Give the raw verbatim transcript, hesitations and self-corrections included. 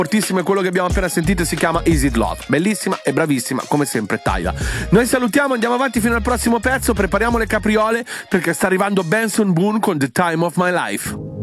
fortissimo è quello che abbiamo appena sentito, si chiama Is It Love. Bellissima e bravissima come sempre Tyla. Noi salutiamo, andiamo avanti fino al prossimo pezzo, prepariamo le capriole perché sta arrivando Benson Boone con The Time of My Life.